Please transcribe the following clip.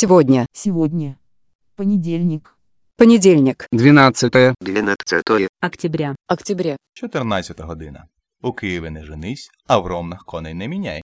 Сегодня. Сегодня. Понедельник. Понедельник. 12 октября. Октября. 14 година. У Києві не женись, а в Ромнах коней не міняй.